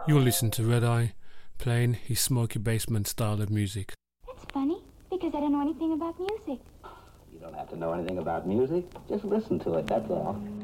You'll listen to Red Eye playing his smoky basement style of music. That's funny, because I don't know anything about music. You don't have to know anything about music. Just listen to it, that's all.